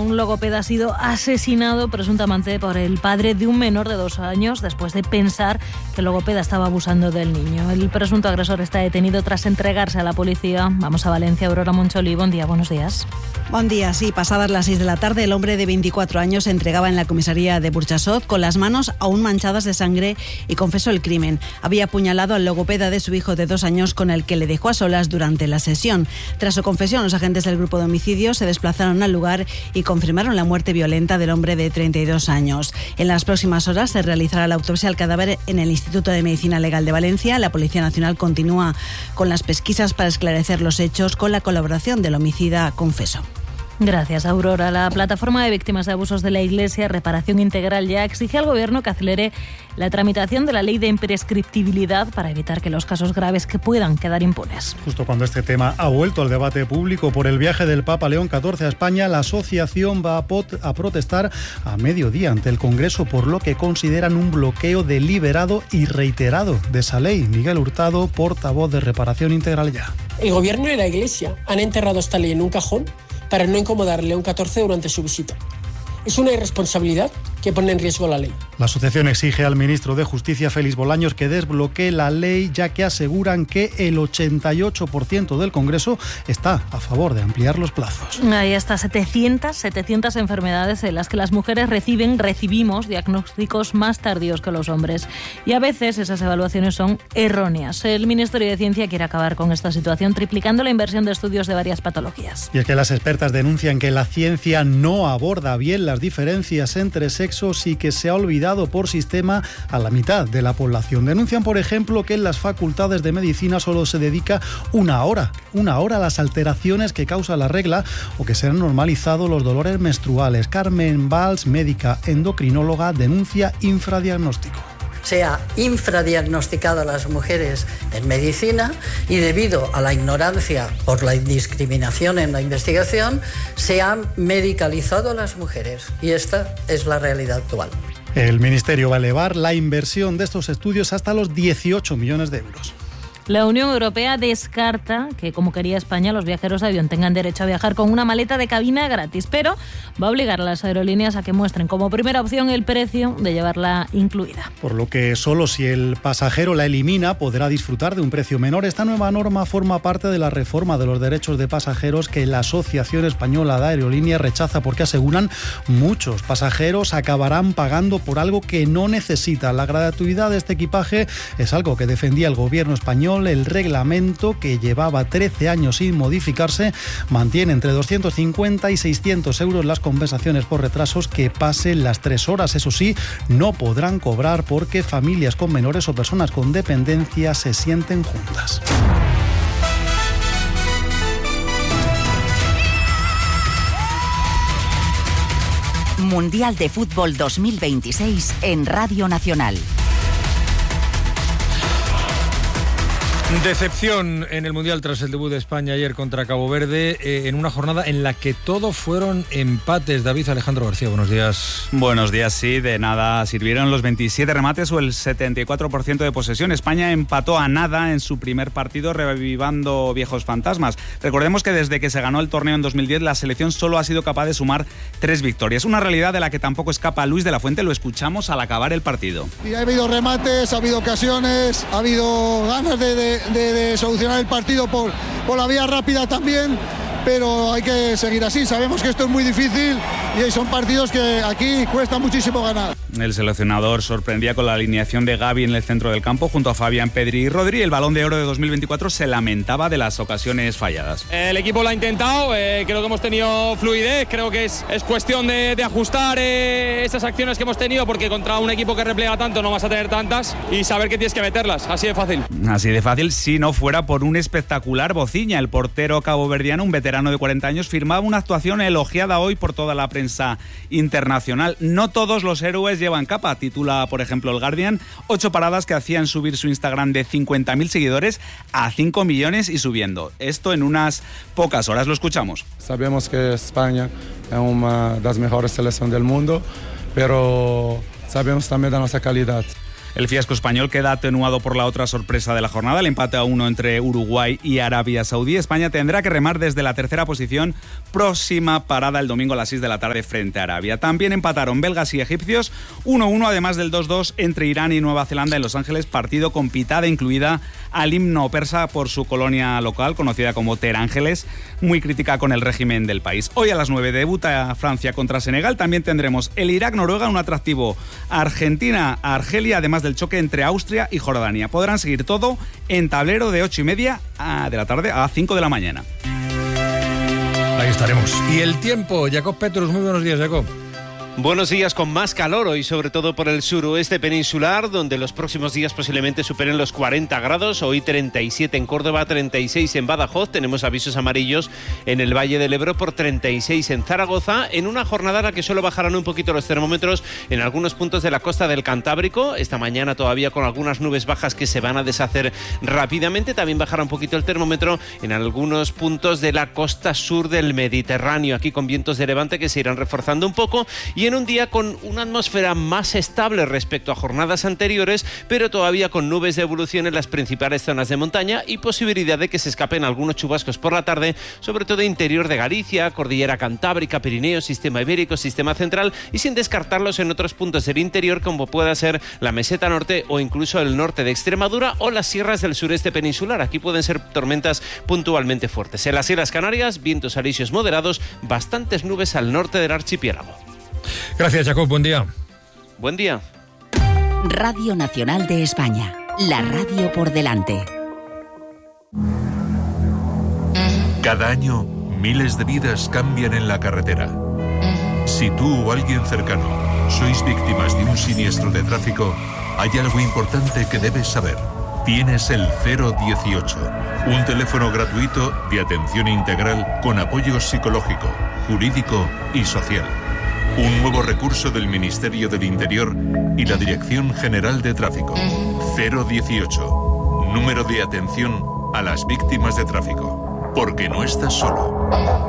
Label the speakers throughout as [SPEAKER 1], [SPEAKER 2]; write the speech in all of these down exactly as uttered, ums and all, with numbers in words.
[SPEAKER 1] un logopeda ha sido asesinado presuntamente por el padre de un menor de dos años después de pensar que el logopeda estaba abusando del niño. El presunto agresor está detenido tras entregarse a la policía. Vamos a Valencia. Aurora Moncholi, buen día, buenos días.
[SPEAKER 2] Buen día, sí, pasadas las seis de la tarde, el hombre de veinticuatro años se entregaba en la comisaría de Burjasot con las manos aún manchadas de sangre y confesó el crimen. Había apuñalado al logopeda de su hijo de dos años con el que le dejó a solas durante la sesión. Tras su confesión, los agentes del grupo de homicidios se desplazaron al lugar y confirmaron la muerte violenta del hombre de treinta y dos años. En las próximas horas se realizará la autopsia al cadáver en el Instituto de Medicina Legal de Valencia. La Policía Nacional continúa con las pesquisas para esclarecer los hechos con la colaboración del homicida confeso.
[SPEAKER 1] Gracias, Aurora. La plataforma de víctimas de abusos de la Iglesia, Reparación Integral, ya exige al Gobierno que acelere la tramitación de la ley de imprescriptibilidad para evitar que los casos graves que puedan quedar impunes.
[SPEAKER 3] Justo cuando este tema ha vuelto al debate público por el viaje del Papa León catorce a España, la asociación va a, pot- a protestar a mediodía ante el Congreso por lo que consideran un bloqueo deliberado y reiterado de esa ley. Miguel Hurtado, portavoz de Reparación Integral Ya.
[SPEAKER 4] El Gobierno y la Iglesia han enterrado esta ley en un cajón para no incomodar a León catorce durante su visita. Es una irresponsabilidad que pone en riesgo la ley.
[SPEAKER 3] La asociación exige al ministro de Justicia, Félix Bolaños, que desbloquee la ley, ya que aseguran que el ochenta y ocho por ciento del Congreso está a favor de ampliar los plazos.
[SPEAKER 1] Hay hasta setecientas, setecientas enfermedades en las que las mujeres reciben, recibimos diagnósticos más tardíos que los hombres. Y a veces esas evaluaciones son erróneas. El Ministerio de Ciencia quiere acabar con esta situación, triplicando la inversión de estudios de varias patologías.
[SPEAKER 3] Y es que las expertas denuncian que la ciencia no aborda bien las diferencias entre sexos y que se ha olvidado por sistema a la mitad de la población. Denuncian, por ejemplo, que en las facultades de medicina solo se dedica una hora, una hora a las alteraciones que causa la regla o que se han normalizado los dolores menstruales. Carmen Valls, médica endocrinóloga, denuncia infradiagnóstico.
[SPEAKER 5] Se ha infradiagnosticado a las mujeres en medicina y debido a la ignorancia por la indiscriminación en la investigación, se han medicalizado a las mujeres y esta es la realidad actual.
[SPEAKER 3] El Ministerio va a elevar la inversión de estos estudios hasta los dieciocho millones de euros.
[SPEAKER 1] La Unión Europea descarta que, como quería España, los viajeros de avión tengan derecho a viajar con una maleta de cabina gratis, pero va a obligar a las aerolíneas a que muestren como primera opción el precio de llevarla incluida.
[SPEAKER 3] Por lo que solo si el pasajero la elimina podrá disfrutar de un precio menor. Esta nueva norma forma parte de la reforma de los derechos de pasajeros que la Asociación Española de Aerolíneas rechaza porque aseguran muchos pasajeros acabarán pagando por algo que no necesitan. La gratuidad de este equipaje es algo que defendía el gobierno español. El reglamento, que llevaba trece años sin modificarse, mantiene entre doscientos cincuenta y seiscientos euros las compensaciones por retrasos que pasen las tres horas. Eso sí, no podrán cobrar porque familias con menores o personas con dependencia se sienten juntas.
[SPEAKER 6] Mundial de Fútbol dos mil veintiséis en Radio Nacional.
[SPEAKER 7] Decepción en el Mundial tras el debut de España ayer contra Cabo Verde, eh, en una jornada en la que todo fueron empates. David Alejandro García, buenos días.
[SPEAKER 8] Buenos días, sí, de nada sirvieron los veintisiete remates o el setenta y cuatro por ciento de posesión. España empató a nada en su primer partido, revivando viejos fantasmas. Recordemos que desde que se ganó el torneo en dos mil diez, la selección solo ha sido capaz de sumar tres victorias. Una realidad de la que tampoco escapa Luis de la Fuente, lo escuchamos al acabar el partido.
[SPEAKER 9] Y ha habido remates, ha habido ocasiones, ha habido ganas de... de... De, de solucionar el partido por, por la vía rápida también, pero hay que seguir así. Sabemos que esto es muy difícil y son partidos que aquí cuesta muchísimo ganar.
[SPEAKER 8] El seleccionador sorprendía con la alineación de Gavi en el centro del campo junto a Fabián, Pedri y Rodri. El Balón de Oro de dos mil veinticuatro se lamentaba de las ocasiones falladas.
[SPEAKER 10] El equipo lo ha intentado, eh, creo que hemos tenido fluidez, creo que es, es cuestión de, de ajustar eh, esas acciones que hemos tenido, porque contra un equipo que replega tanto no vas a tener tantas, y saber que tienes que meterlas, así de fácil.
[SPEAKER 8] Así de fácil, si no fuera por un espectacular Bociña. El portero caboverdiano, un veterano de cuarenta años, firmaba una actuación elogiada hoy por toda la prensa internacional. No todos los héroes llevan capa, titula por ejemplo el Guardian. Ocho paradas que hacían subir su Instagram de cincuenta mil seguidores a cinco millones y subiendo. Esto en unas pocas horas. Lo escuchamos.
[SPEAKER 11] Sabemos que España es una de las mejores selecciones del mundo, pero sabemos también de nuestra calidad.
[SPEAKER 8] El fiasco español queda atenuado por la otra sorpresa de la jornada, el empate a uno entre Uruguay y Arabia Saudí. España tendrá que remar desde la tercera posición, próxima parada el domingo a las seis de la tarde frente a Arabia. También empataron belgas y egipcios uno uno, además del dos dos entre Irán y Nueva Zelanda en Los Ángeles, partido con pitada incluida al himno persa por su colonia local, conocida como Terángeles, muy crítica con el régimen del país. Hoy a las nueve debuta Francia contra Senegal. También tendremos el Irak-Noruega, un atractivo Argentina-Argelia, además del choque entre Austria y Jordania. Podrán seguir todo en tablero de ocho y media de la tarde a cinco de la mañana.
[SPEAKER 7] Ahí estaremos. Y el tiempo, Jacob Petrus, muy buenos días, Jacob.
[SPEAKER 12] Buenos días, con más calor hoy, sobre todo por el suroeste peninsular, donde los próximos días posiblemente superen los cuarenta grados. Hoy treinta y siete en Córdoba, treinta y seis en Badajoz. Tenemos avisos amarillos en el Valle del Ebro por treinta y seis en Zaragoza, en una jornada en la que solo bajarán un poquito los termómetros en algunos puntos de la costa del Cantábrico. Esta mañana todavía con algunas nubes bajas que se van a deshacer rápidamente. También bajará un poquito el termómetro en algunos puntos de la costa sur del Mediterráneo, aquí con vientos de levante que se irán reforzando un poco, y en un día con una atmósfera más estable respecto a jornadas anteriores, pero todavía con nubes de evolución en las principales zonas de montaña y posibilidad de que se escapen algunos chubascos por la tarde, sobre todo interior de Galicia, Cordillera Cantábrica, Pirineos, Sistema Ibérico, Sistema Central, y sin descartarlos en otros puntos del interior, como pueda ser la Meseta Norte o incluso el norte de Extremadura o las sierras del sureste peninsular. Aquí pueden ser tormentas puntualmente fuertes. En las Islas Canarias, vientos alisios moderados, bastantes nubes al norte del archipiélago.
[SPEAKER 7] Gracias, Jacob. Buen día.
[SPEAKER 12] Buen día.
[SPEAKER 6] Radio Nacional de España. La radio por delante.
[SPEAKER 13] Cada año, miles de vidas cambian en la carretera. Si tú o alguien cercano sois víctimas de un siniestro de tráfico, hay algo importante que debes saber. Tienes el cero dieciocho, un teléfono gratuito de atención integral con apoyo psicológico, jurídico y social. Un nuevo recurso del Ministerio del Interior y la Dirección General de Tráfico. cero dieciocho, número de atención a las víctimas de tráfico. Porque no estás solo.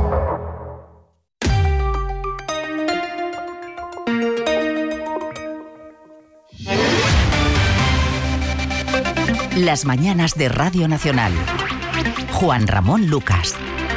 [SPEAKER 6] Las mañanas de Radio Nacional. Juan Ramón Lucas.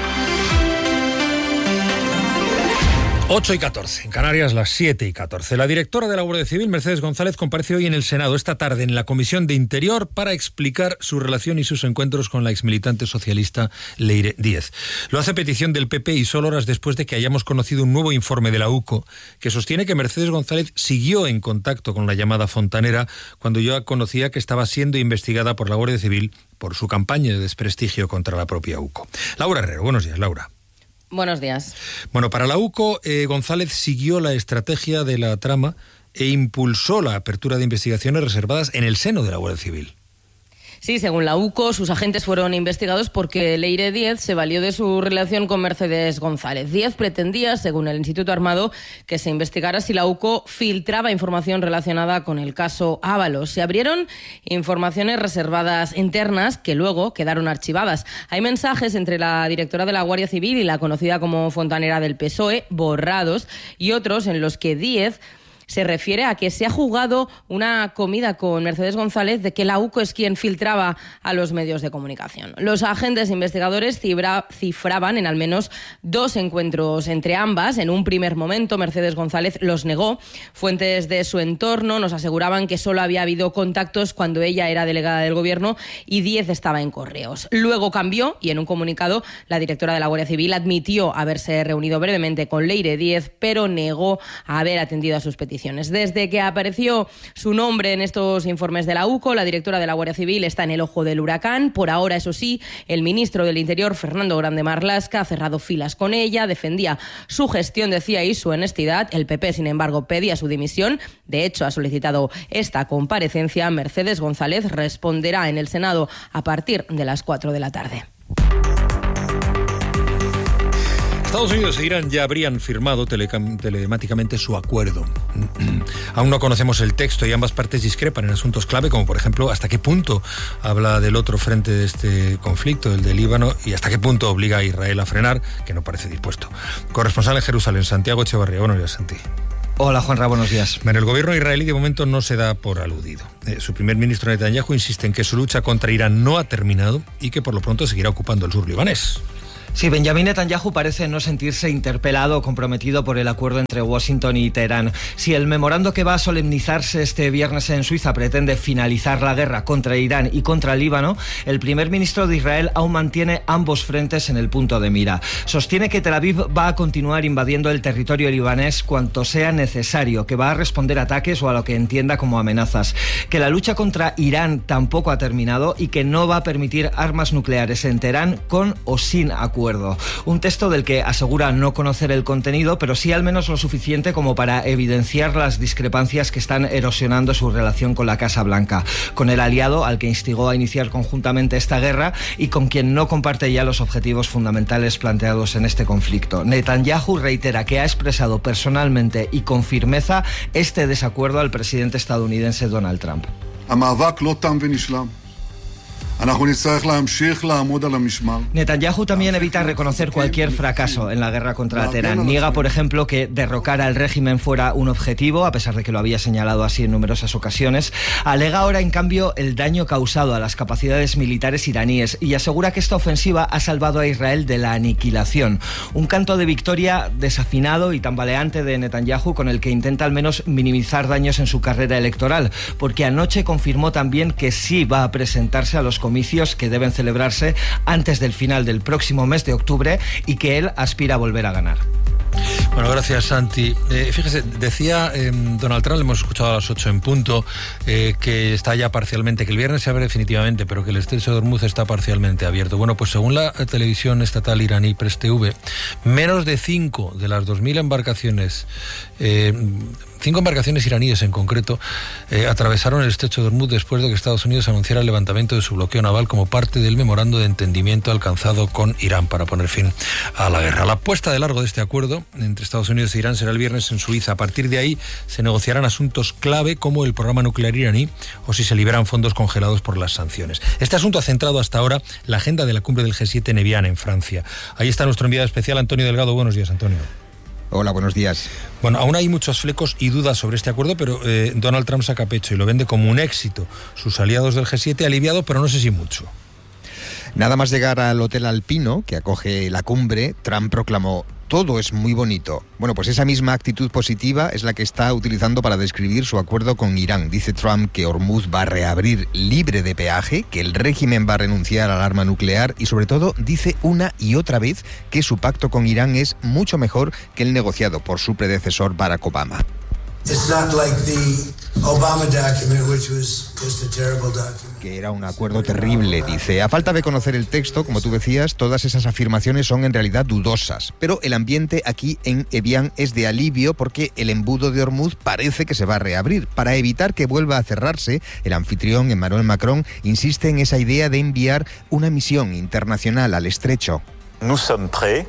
[SPEAKER 7] ocho y catorce, en Canarias las siete y catorce. La directora de la Guardia Civil, Mercedes González, comparece hoy en el Senado esta tarde en la Comisión de Interior para explicar su relación y sus encuentros con la exmilitante socialista Leire Díez. Lo hace a petición del P P y solo horas después de que hayamos conocido un nuevo informe de la U C O que sostiene que Mercedes González siguió en contacto con la llamada Fontanera cuando ya conocía que estaba siendo investigada por la Guardia Civil por su campaña de desprestigio contra la propia U C O. Laura Herrero, buenos días, Laura.
[SPEAKER 14] Buenos días.
[SPEAKER 7] Bueno, para la U C O, eh, González siguió la estrategia de la trama e impulsó la apertura de investigaciones reservadas en el seno de la Guardia Civil.
[SPEAKER 14] Sí, según la U C O, sus agentes fueron investigados porque Leire Díez se valió de su relación con Mercedes González. Díez pretendía, según el Instituto Armado, que se investigara si la U C O filtraba información relacionada con el caso Ábalos. Se abrieron informaciones reservadas internas que luego quedaron archivadas. Hay mensajes entre la directora de la Guardia Civil y la conocida como Fontanera del P S O E, borrados, y otros en los que Díez se refiere a que se ha jugado una comida con Mercedes González de que la U C O es quien filtraba a los medios de comunicación. Los agentes investigadores cifra, cifraban en al menos dos encuentros entre ambas. En un primer momento, Mercedes González los negó. Fuentes de su entorno nos aseguraban que solo había habido contactos cuando ella era delegada del Gobierno y Díez estaba en Correos. Luego cambió y en un comunicado la directora de la Guardia Civil admitió haberse reunido brevemente con Leire Díez, pero negó haber atendido a sus peticiones. Desde que apareció su nombre en estos informes de la U C O, la directora de la Guardia Civil está en el ojo del huracán. Por ahora, eso sí, el ministro del Interior, Fernando Grande Marlaska, ha cerrado filas con ella, defendía su gestión, decía, y su honestidad. El P P, sin embargo, pedía su dimisión. De hecho, ha solicitado esta comparecencia. Mercedes González responderá en el Senado a partir de las cuatro de la tarde.
[SPEAKER 7] Estados Unidos e Irán ya habrían firmado telecam- telemáticamente su acuerdo. Aún no conocemos el texto y ambas partes discrepan en asuntos clave, como por ejemplo hasta qué punto habla del otro frente de este conflicto, el del Líbano, y hasta qué punto obliga a Israel a frenar, que no parece dispuesto. Corresponsal en Jerusalén, Santiago Echevarría. Buenos días, Santi.
[SPEAKER 15] Hola, Juanra, buenos días.
[SPEAKER 7] Bueno, el gobierno israelí de momento no se da por aludido. Eh, su primer ministro Netanyahu insiste en que su lucha contra Irán no ha terminado y que por lo pronto seguirá ocupando el sur libanés.
[SPEAKER 15] Sí, Benjamín Netanyahu parece no sentirse interpelado o comprometido por el acuerdo entre Washington y Teherán. Si el memorando que va a solemnizarse este viernes en Suiza pretende finalizar la guerra contra Irán y contra el Líbano, el primer ministro de Israel aún mantiene ambos frentes en el punto de mira. Sostiene que Tel Aviv va a continuar invadiendo el territorio libanés cuanto sea necesario, que va a responder a ataques o a lo que entienda como amenazas, que la lucha contra Irán tampoco ha terminado y que no va a permitir armas nucleares en Teherán con o sin acuerdo. Un texto del que asegura no conocer el contenido, pero sí al menos lo suficiente como para evidenciar las discrepancias que están erosionando su relación con la Casa Blanca, con el aliado al que instigó a iniciar conjuntamente esta guerra y con quien no comparte ya los objetivos fundamentales planteados en este conflicto. Netanyahu reitera que ha expresado personalmente y con firmeza este desacuerdo al presidente estadounidense Donald Trump. Netanyahu también evita reconocer cualquier fracaso en la guerra contra Teherán. Niega, por ejemplo, que derrocar al régimen fuera un objetivo, a pesar de que lo había señalado así en numerosas ocasiones. Alega ahora, en cambio, el daño causado a las capacidades militares iraníes y asegura que esta ofensiva ha salvado a Israel de la aniquilación. Un canto de victoria desafinado y tambaleante de Netanyahu, con el que intenta al menos minimizar daños en su carrera electoral, porque anoche confirmó también que sí va a presentarse a los comicios que deben celebrarse antes del final del próximo mes de octubre y que él aspira a volver a ganar.
[SPEAKER 7] Bueno, gracias, Santi. Eh, fíjese, decía eh, Donald Trump, le hemos escuchado a las ocho en punto, eh, que está ya parcialmente, que el viernes se abre definitivamente, pero que el estrecho de Hormuz está parcialmente abierto. Bueno, pues según la televisión estatal iraní Press T V, menos de cinco de las dos mil embarcaciones, eh, cinco embarcaciones iraníes en concreto, eh, atravesaron el estrecho de Hormuz después de que Estados Unidos anunciara el levantamiento de su bloqueo naval como parte del memorando de entendimiento alcanzado con Irán para poner fin a la guerra. La puesta de largo de este acuerdo entre Estados Unidos e Irán será el viernes en Suiza. A partir de ahí se negociarán asuntos clave como el programa nuclear iraní o si se liberan fondos congelados por las sanciones. Este asunto ha centrado hasta ahora la agenda de la cumbre del G siete en Evian, en Francia. Ahí está nuestro enviado especial, Antonio Delgado. Buenos días, Antonio.
[SPEAKER 16] Hola, buenos días.
[SPEAKER 7] Bueno, aún hay muchos flecos y dudas sobre este acuerdo, pero eh, Donald Trump saca pecho y lo vende como un éxito. Sus aliados del G siete aliviado, pero no sé si mucho.
[SPEAKER 16] Nada más llegar al Hotel Alpino, que acoge la cumbre, Trump proclamó: todo es muy bonito. Bueno, pues esa misma actitud positiva es la que está utilizando para describir su acuerdo con Irán. Dice Trump que Hormuz va a reabrir libre de peaje, que el régimen va a renunciar al arma nuclear y, sobre todo, dice una y otra vez que su pacto con Irán es mucho mejor que el negociado por su predecesor Barack Obama.
[SPEAKER 17] It's not like the Obama document, which was just a terrible document.
[SPEAKER 16] Que era un acuerdo terrible, dice. A falta de conocer el texto, como tú decías, todas esas afirmaciones son en realidad dudosas. Pero el ambiente aquí en Evian es de alivio porque el embudo de Hormuz parece que se va a reabrir. Para evitar que vuelva a cerrarse, el anfitrión, Emmanuel Macron, insiste en esa idea de enviar una misión internacional al estrecho.
[SPEAKER 18] Nous sommes prêts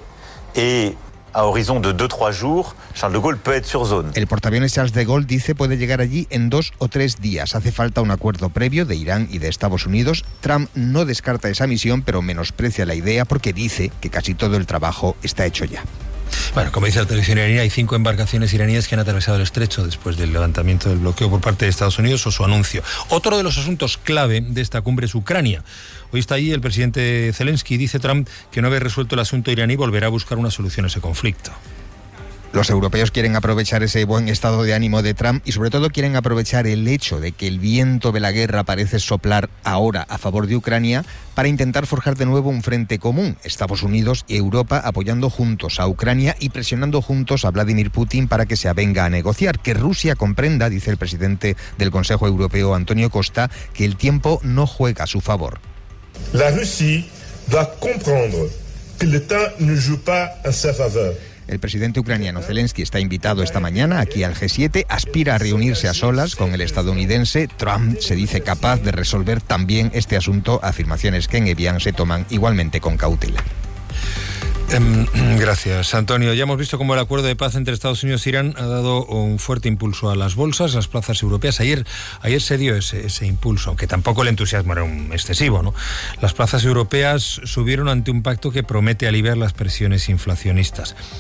[SPEAKER 18] et a horizon de dos tres jours, Charles de Gaulle peut être sur zone.
[SPEAKER 16] El portaaviones Charles de Gaulle dice puede llegar allí en dos o tres días. Hace falta un acuerdo previo de Irán y de Estados Unidos. Trump no descarta esa misión, pero menosprecia la idea porque dice que casi todo el trabajo está hecho ya.
[SPEAKER 7] Bueno, como dice la televisión iraní, hay cinco embarcaciones iraníes que han atravesado el estrecho después del levantamiento del bloqueo por parte de Estados Unidos o su anuncio. Otro de los asuntos clave de esta cumbre es Ucrania. Hoy está allí el presidente Zelensky. Dice Trump que una vez resuelto el asunto iraní volverá a buscar una solución a ese conflicto.
[SPEAKER 16] Los europeos quieren aprovechar ese buen estado de ánimo de Trump y sobre todo quieren aprovechar el hecho de que el viento de la guerra parece soplar ahora a favor de Ucrania para intentar forjar de nuevo un frente común, Estados Unidos y Europa apoyando juntos a Ucrania y presionando juntos a Vladimir Putin para que se avenga a negociar. Que Rusia comprenda, dice el presidente del Consejo Europeo, Antonio Costa, que el tiempo no juega a su favor.
[SPEAKER 19] La Rusia doit comprendre que le temps ne joue pas en sa faveur.
[SPEAKER 16] El presidente ucraniano Zelensky está invitado esta mañana aquí al G siete, aspira a reunirse a solas con el estadounidense. Trump se dice capaz de resolver también este asunto, afirmaciones que en Evian se toman igualmente con cautela.
[SPEAKER 7] Gracias, Antonio. Ya hemos visto cómo el acuerdo de paz entre Estados Unidos e Irán ha dado un fuerte impulso a las bolsas, a las plazas europeas. Ayer, ayer se dio ese, ese impulso, aunque tampoco el entusiasmo era un excesivo, ¿no? Las plazas europeas subieron ante un pacto que promete aliviar las presiones inflacionistas.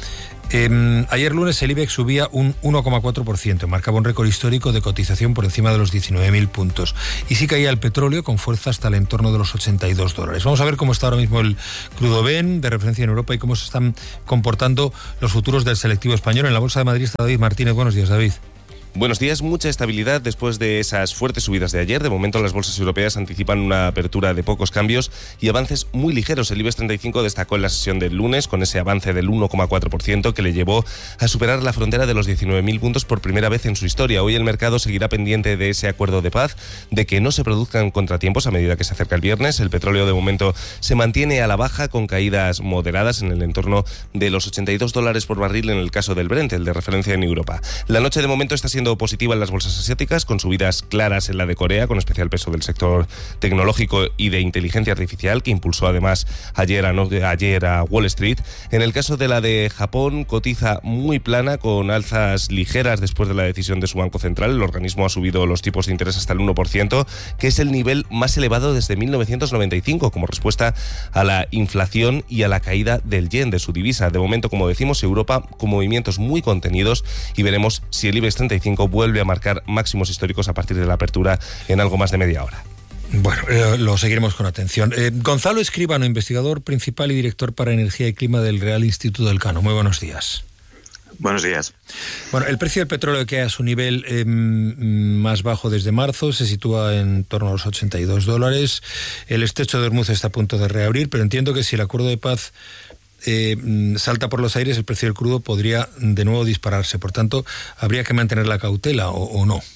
[SPEAKER 7] Eh, ayer lunes el IBEX subía un uno coma cuatro por ciento, marcaba un récord histórico de cotización por encima de los diecinueve mil puntos. Y sí caía el petróleo con fuerza hasta el entorno de los ochenta y dos dólares. Vamos a ver cómo está ahora mismo el crudo Brent de referencia en Europa y cómo se están comportando los futuros del selectivo español. En la Bolsa de Madrid está David Martínez. Buenos días, David.
[SPEAKER 20] Buenos días, mucha estabilidad después de esas fuertes subidas de ayer. De momento las bolsas europeas anticipan una apertura de pocos cambios y avances muy ligeros. El IBEX treinta y cinco destacó en la sesión del lunes con ese avance del uno coma cuatro por ciento que le llevó a superar la frontera de los diecinueve mil puntos por primera vez en su historia. Hoy el mercado seguirá pendiente de ese acuerdo de paz, de que no se produzcan contratiempos a medida que se acerca el viernes. El petróleo de momento se mantiene a la baja con caídas moderadas en el entorno de los ochenta y dos dólares por barril en el caso del Brent, el de referencia en Europa. La noche de momento está siendo positiva en las bolsas asiáticas, con subidas claras en la de Corea, con especial peso del sector tecnológico y de inteligencia artificial, que impulsó además ayer a, ayer a Wall Street. En el caso de la de Japón, cotiza muy plana, con alzas ligeras después de la decisión de su Banco Central. El organismo ha subido los tipos de interés hasta el uno por ciento, que es el nivel más elevado desde mil novecientos noventa y cinco, como respuesta a la inflación y a la caída del yen, de su divisa. De momento, como decimos, Europa con movimientos muy contenidos, y veremos si el IBEX treinta y cinco vuelve a marcar máximos históricos a partir de la apertura en algo más de media hora.
[SPEAKER 7] Bueno, eh, lo seguiremos con atención. Eh, Gonzalo Escribano, investigador principal y director para Energía y Clima del Real Instituto del Cano. Muy buenos días.
[SPEAKER 21] Buenos días.
[SPEAKER 7] Bueno, el precio del petróleo, que a su nivel eh, más bajo desde marzo, se sitúa en torno a los ochenta y dos dólares. El estrecho de Hormuz está a punto de reabrir, pero entiendo que si el acuerdo de paz Eh, salta por los aires, el precio del crudo podría de nuevo dispararse. Por tanto, habría que mantener la cautela, o, o no.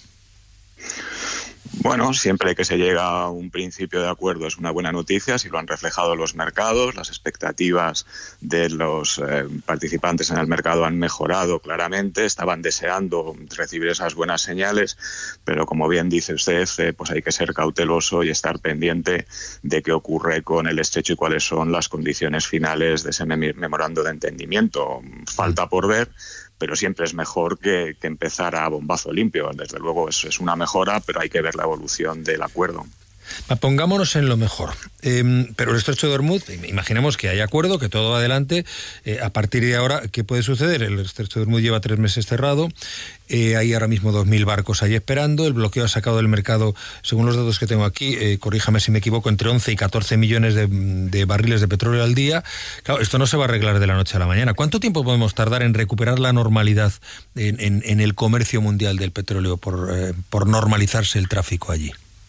[SPEAKER 21] Bueno, siempre que se llega a un principio de acuerdo es una buena noticia, si lo han reflejado los mercados. Las expectativas de los eh, participantes en el mercado han mejorado claramente, estaban deseando recibir esas buenas señales, pero como bien dice usted, eh, pues hay que ser cauteloso y estar pendiente de qué ocurre con el estrecho y cuáles son las condiciones finales de ese memorando de entendimiento. Falta por ver, pero siempre es mejor que, que empezar a bombazo limpio. Desde luego es, es una mejora, pero hay que ver la evolución del acuerdo.
[SPEAKER 7] Pongámonos en lo mejor. Eh, pero el estrecho de Hormuz, imaginemos que hay acuerdo, que todo va adelante. Eh, a partir de ahora, ¿qué puede suceder? El estrecho de Hormuz lleva tres meses cerrado. Eh, hay ahora mismo dos mil barcos ahí esperando. El bloqueo ha sacado del mercado, según los datos que tengo aquí, eh, corríjame si me equivoco, entre once y catorce millones de, de barriles de petróleo al día. Claro, esto no se va a arreglar de la noche a la mañana. ¿Cuánto tiempo podemos tardar en recuperar la normalidad en, en, en el comercio mundial del petróleo por, eh, por normalizarse el tráfico allí?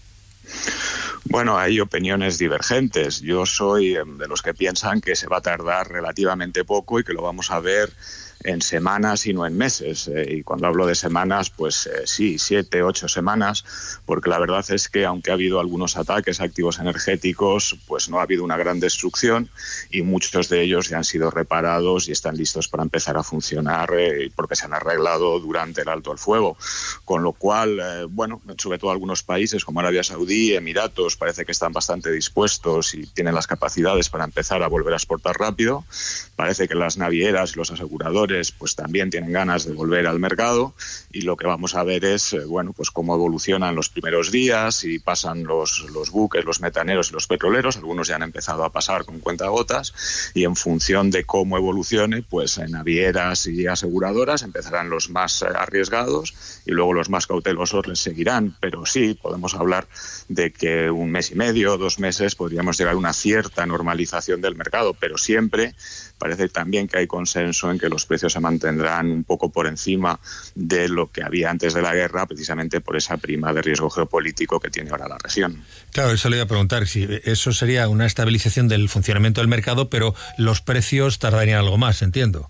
[SPEAKER 21] Bueno, hay opiniones divergentes. Yo soy de los que piensan que se va a tardar relativamente poco y que lo vamos a ver en semanas y no en meses. Eh, y cuando hablo de semanas, pues eh, sí, siete, ocho semanas, porque la verdad es que aunque ha habido algunos ataques a activos energéticos, pues no ha habido una gran destrucción y muchos de ellos ya han sido reparados y están listos para empezar a funcionar eh, porque se han arreglado durante el alto al fuego. Con lo cual, eh, bueno, sobre todo algunos países como Arabia Saudí, Emiratos, parece que están bastante dispuestos y tienen las capacidades para empezar a volver a exportar rápido. Parece que las navieras y los aseguradores pues también tienen ganas de volver al mercado, y lo que vamos a ver es eh, bueno, pues cómo evolucionan los primeros días y pasan los, los buques, los metaneros y los petroleros. Algunos ya han empezado a pasar con cuentagotas, y en función de cómo evolucione, pues en navieras y aseguradoras empezarán los más arriesgados y luego los más cautelosos les seguirán. Pero sí, podemos hablar de que un mes y medio, dos meses podríamos llegar a una cierta normalización del mercado, pero siempre parece también que hay consenso en que los precios se mantendrán un poco por encima de lo que había antes de la guerra, precisamente por esa prima de riesgo geopolítico que tiene ahora la región.
[SPEAKER 7] Claro, eso le iba a preguntar, si eso sería una estabilización del funcionamiento del mercado, pero los precios tardarían algo más, entiendo.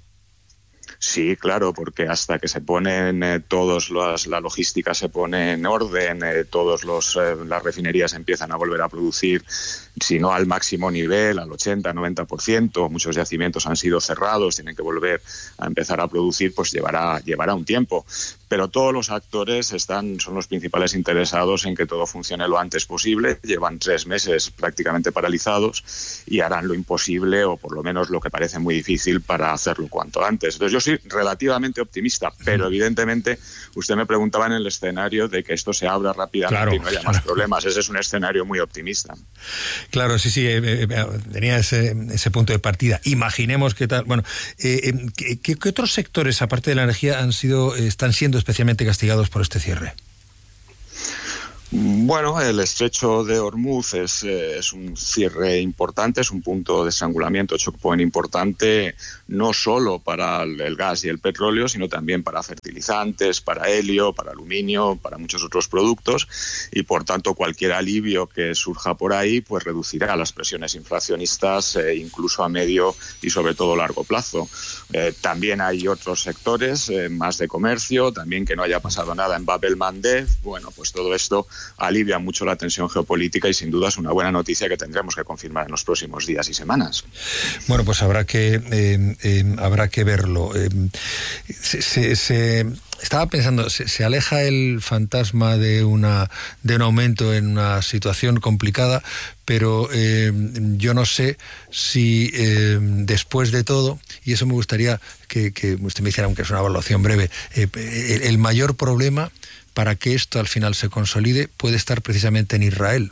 [SPEAKER 21] Sí, claro, porque hasta que se ponen eh, todos los, la logística se pone en orden, eh, todos los eh, las refinerías empiezan a volver a producir, si no al máximo nivel, al ochenta, noventa por ciento, muchos yacimientos han sido cerrados, tienen que volver a empezar a producir, pues llevará, llevará un tiempo. Pero todos los actores están, son los principales interesados en que todo funcione lo antes posible. Llevan tres meses prácticamente paralizados y harán lo imposible, o por lo menos lo que parece muy difícil, para hacerlo cuanto antes. Entonces yo soy relativamente optimista, pero evidentemente usted me preguntaba en el escenario de que esto se abra rápidamente, claro, y no haya más problemas. Ese es un escenario muy optimista.
[SPEAKER 7] Claro, sí, sí, eh, eh, tenía ese, ese punto de partida. Imaginemos qué tal. Bueno, eh, eh, ¿qué, ¿qué otros sectores, aparte de la energía, han sido, eh, están siendo especialmente castigados por este cierre?
[SPEAKER 21] Bueno, el estrecho de Hormuz es, eh, es un cierre importante, es un punto de estrangulamiento, choke point importante, no solo para el, el gas y el petróleo, sino también para fertilizantes, para helio, para aluminio, para muchos otros productos, y por tanto cualquier alivio que surja por ahí pues reducirá las presiones inflacionistas, eh, incluso a medio y sobre todo largo plazo. Eh, también hay otros sectores, eh, más de comercio, también que no haya pasado nada en Bab el-Mandeb. Bueno, pues todo esto alivia mucho la tensión geopolítica y sin duda es una buena noticia que tendremos que confirmar en los próximos días y semanas.
[SPEAKER 7] Bueno, pues habrá que eh, eh, habrá que verlo. Eh, se, se, se, estaba pensando, se, se aleja el fantasma de una de un aumento en una situación complicada, pero eh, yo no sé si eh, después de todo, y eso me gustaría que, que usted me hiciera, aunque es una evaluación breve, eh, el, el mayor problema para que esto al final se consolide puede estar precisamente en Israel.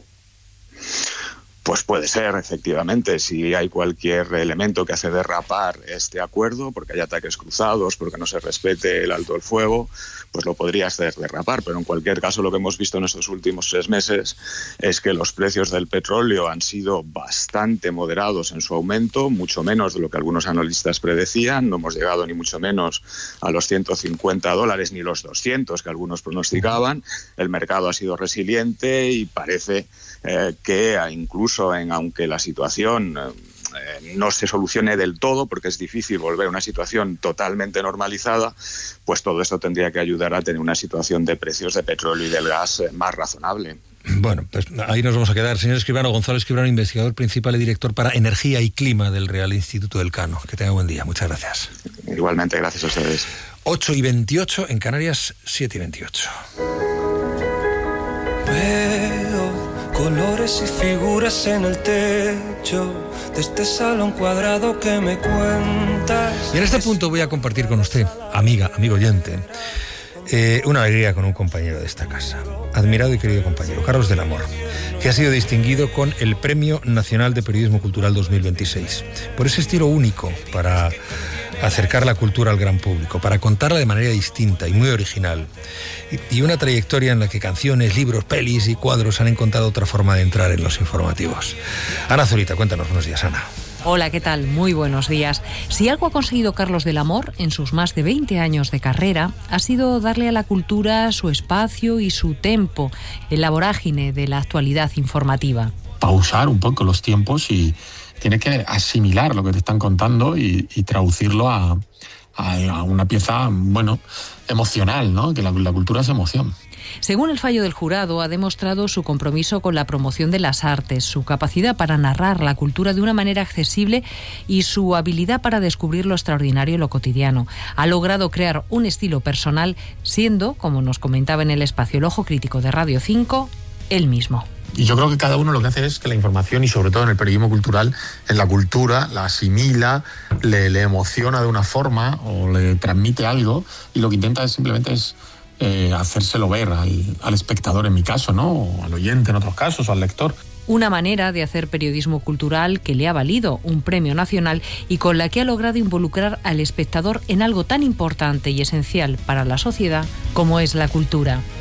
[SPEAKER 21] Pues puede ser, efectivamente, si hay cualquier elemento que hace derrapar este acuerdo, porque hay ataques cruzados, porque no se respete el alto el fuego, pues lo podría hacer derrapar. Pero en cualquier caso, lo que hemos visto en estos últimos tres meses es que los precios del petróleo han sido bastante moderados en su aumento, mucho menos de lo que algunos analistas predecían. No hemos llegado ni mucho menos a los ciento cincuenta dólares ni los doscientos que algunos pronosticaban. El mercado ha sido resiliente y parece eh, que incluso En, aunque la situación eh, no se solucione del todo, porque es difícil volver a una situación totalmente normalizada, pues todo esto tendría que ayudar a tener una situación de precios de petróleo y del gas eh, más razonable.
[SPEAKER 7] Bueno, pues ahí nos vamos a quedar. Señor Escribano, Gonzalo Escribano, investigador principal y director para Energía y Clima del Real Instituto del Cano. Que tenga buen día. Muchas gracias.
[SPEAKER 21] Igualmente, gracias a ustedes.
[SPEAKER 7] ocho y veintiocho en Canarias, siete y veintiocho.
[SPEAKER 2] Colores y figuras en el techo de este salón cuadrado que me cuentas.
[SPEAKER 7] Y en este punto voy a compartir con usted, amiga, amigo oyente, eh, una alegría con un compañero de esta casa, admirado y querido compañero, Carlos del Amor, que ha sido distinguido con el Premio Nacional de Periodismo Cultural dos mil veintiséis, por ese estilo único para acercar la cultura al gran público, para contarla de manera distinta y muy original, y, y una trayectoria en la que canciones, libros, pelis y cuadros han encontrado otra forma de entrar en los informativos. Ana Zurita, cuéntanos. Buenos días, Ana.
[SPEAKER 22] Hola, ¿qué tal? Muy buenos días. Si algo ha conseguido Carlos del Amor en sus más de veinte años de carrera, ha sido darle a la cultura su espacio y su tempo en la vorágine de la actualidad informativa.
[SPEAKER 23] Pausar un poco los tiempos y tienes que asimilar lo que te están contando y, y traducirlo a, a, a una pieza, bueno, emocional, ¿no? Que la, la cultura es emoción.
[SPEAKER 22] Según el fallo del jurado, ha demostrado su compromiso con la promoción de las artes, su capacidad para narrar la cultura de una manera accesible y su habilidad para descubrir lo extraordinario en lo cotidiano. Ha logrado crear un estilo personal, siendo, como nos comentaba en el espacio El Ojo Crítico de Radio cinco, él mismo.
[SPEAKER 23] Y yo creo que cada uno lo que hace es que la información, y sobre todo en el periodismo cultural, en la cultura, la asimila, le, le emociona de una forma o le transmite algo, y lo que intenta es simplemente es eh, hacérselo ver al, al espectador, en mi caso, ¿no? O al oyente en otros casos, o al lector.
[SPEAKER 22] Una manera de hacer periodismo cultural que le ha valido un premio nacional y con la que ha logrado involucrar al espectador en algo tan importante y esencial para la sociedad como es la cultura.